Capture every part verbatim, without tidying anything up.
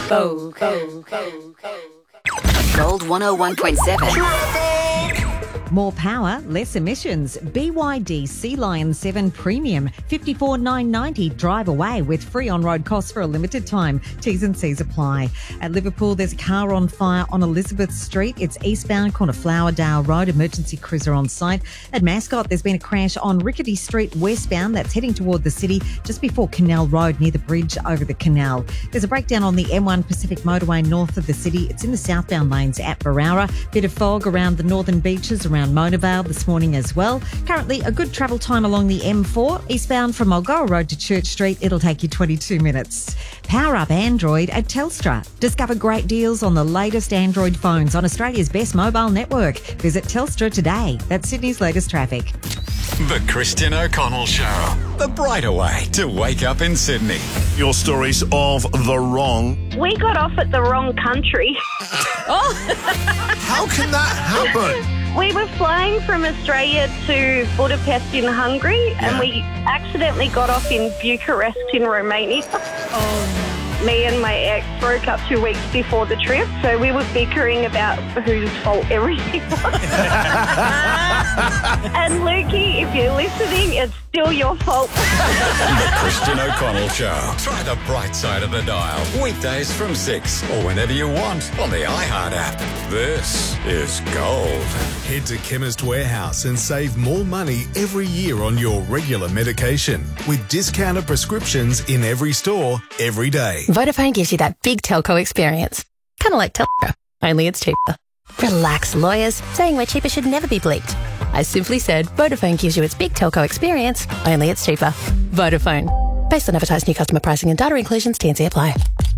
Go, go, go, go. Gold one oh one point seven. More power, less emissions. B Y D Sea Lion seven Premium, fifty-four thousand nine hundred ninety dollars. Drive away with free on-road costs for a limited time. T's and C's apply. At Liverpool, there's a car on fire on Elizabeth Street. It's eastbound, corner Flowerdale Road. Emergency cruiser on site. At Mascot, there's been a crash on Rickety Street westbound. That's heading toward the city just before Canal Road near the bridge over the canal. There's a breakdown on the M one Pacific Motorway north of the city. It's in the southbound lanes at Barara. Bit of fog around the northern beaches around Mona Vale this morning as well. Currently a good travel time along the M four. Eastbound from Mulgoa Road to Church Street, it'll take you twenty-two minutes. Power up Android at Telstra. Discover great deals on the latest Android phones on Australia's best mobile network. Visit Telstra today. That's Sydney's latest traffic. The Christian O'Connell Show. The brighter way to wake up in Sydney. Your stories of the wrong. We got off at the wrong country. Oh! How can that happen? We were flying from Australia to Budapest in Hungary, yeah. and we accidentally got off in Bucharest in Romania. Oh. Me and my ex broke up two weeks before the trip, so we were bickering about whose fault everything was. And Lukey, if you're listening, it's still your fault. The Christian O'Connell Show. Try the bright side of the dial. Weekdays from six or whenever you want on the iHeart app. This is gold. Head to Chemist Warehouse and save more money every year on your regular medication with discounted prescriptions in every store, every day. Vodafone gives you that big telco experience. Kind of like Telstra, only it's cheaper. Relax, lawyers. Saying we're cheaper should never be bleeped. I simply said Vodafone gives you its big telco experience, only it's cheaper. Vodafone. Based on advertised new customer pricing and data inclusions, T and C apply.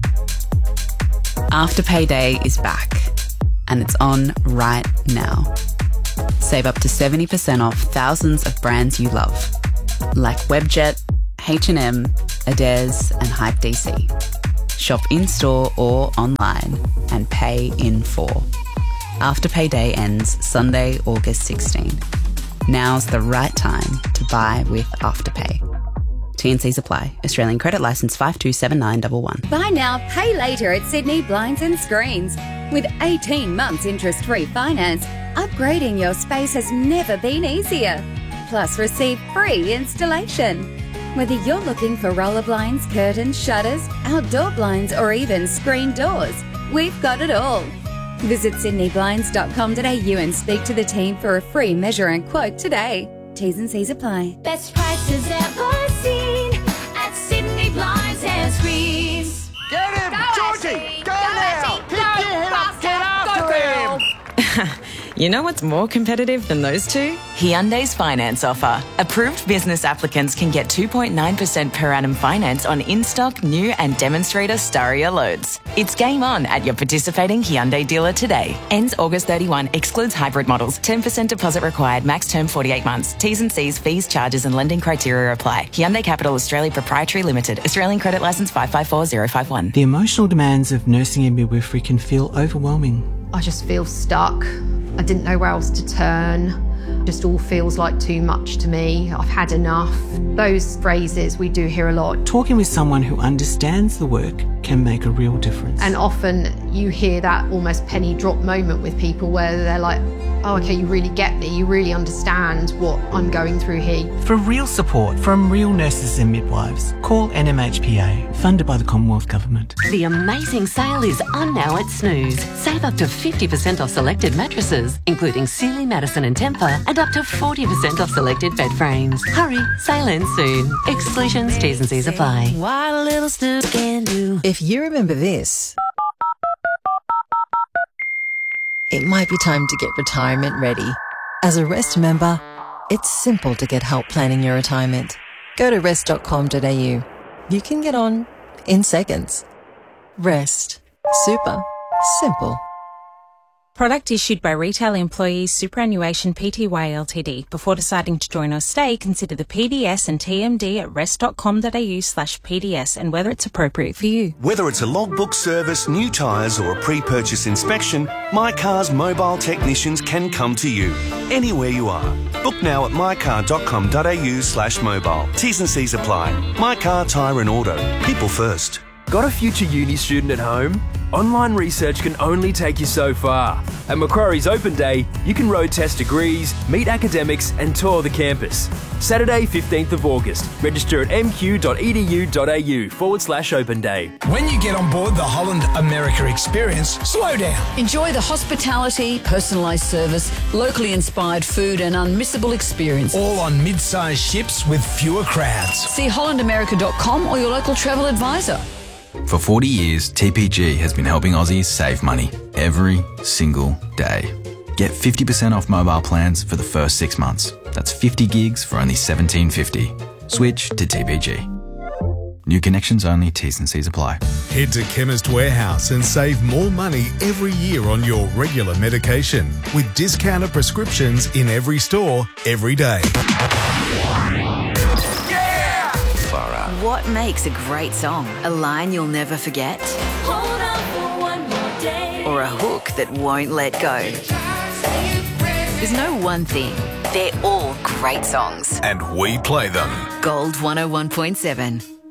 Afterpay Day is back, and it's on right now. Save up to seventy percent off thousands of brands you love, like Webjet, H and M, Adairs and Hype D C. Shop in-store or online and pay in full. Afterpay Day ends Sunday, August sixteenth. Now's the right time to buy with Afterpay. T and Cs apply. Australian credit licence five two seven nine one one. Buy now, pay later at Sydney Blinds and Screens. With eighteen months interest-free finance, upgrading your space has never been easier. Plus, receive free installation. Whether you're looking for roller blinds, curtains, shutters, outdoor blinds or even screen doors, we've got it all. Visit sydney blinds dot com dot a u and speak to the team for a free measure and quote today. T's and C's apply. Best prices ever seen at Sydney Blinds and Screens. Get him, go Georgie! Ashley. Go, go now! Ashley. Pick go, him up, get after him! You know what's more competitive than those two? Hyundai's finance offer. Approved business applicants can get two point nine percent per annum finance on in-stock, new and demonstrator Staria loads. It's game on at your participating Hyundai dealer today. Ends August thirty-first, excludes hybrid models. ten percent deposit required, max term forty-eight months. T's and C's, fees, charges and lending criteria apply. Hyundai Capital Australia Proprietary Limited. Australian credit licence five five four zero five one. The emotional demands of nursing and midwifery can feel overwhelming. I just feel stuck. I didn't know where else to turn. Just all feels like too much to me. I've had enough. Those phrases we do hear a lot. Talking with someone who understands the work can make a real difference. And often you hear that almost penny drop moment with people where they're like, oh, okay, you really get me. You really understand what I'm going through here. For real support from real nurses and midwives, call N M H P A, funded by the Commonwealth Government. The amazing sale is on now at Snooze. Save up to fifty percent off selected mattresses, including Sealy, Madison and Tempur, and up to forty percent off selected bed frames. Hurry, sale ends soon. Exclusions, T's and C's apply. What a little Snooze can do. If you remember this, it might be time to get retirement ready. As a Rest member, it's simple to get help planning your retirement. Go to rest dot com dot a u. You can get on in seconds. Rest. Super. Simple. Product issued by Retail Employees Superannuation Pty Ltd. Before deciding to join or stay, consider the P D S and T M D at rest dot com dot a u slash P D S and whether it's appropriate for you. Whether it's a logbook service, new tyres or a pre-purchase inspection, My Car's mobile technicians can come to you, anywhere you are. Book now at my car dot com dot a u slash mobile. T's and C's apply. My Car, Tyre and Auto. People first. Got a future uni student at home? Online research can only take you so far. At Macquarie's Open Day, you can road test degrees, meet academics and tour the campus. Saturday, fifteenth of August. Register at mq.edu.au forward slash open day. When you get on board the Holland America experience, slow down. Enjoy the hospitality, personalised service, locally inspired food and unmissable experience. All on mid-sized ships with fewer crowds. See holland america dot com or your local travel advisor. For forty years, T P G has been helping Aussies save money every single day. Get fifty percent off mobile plans for the first six months. That's fifty gigs for only seventeen fifty. Switch to T P G. New connections only, T's and C's apply. Head to Chemist Warehouse and save more money every year on your regular medication with discounted prescriptions in every store, every day. What makes a great song? A line you'll never forget? Hold on for one more day. Or a hook that won't let go? There's no one thing. They're all great songs. And we play them. Gold one oh one point seven.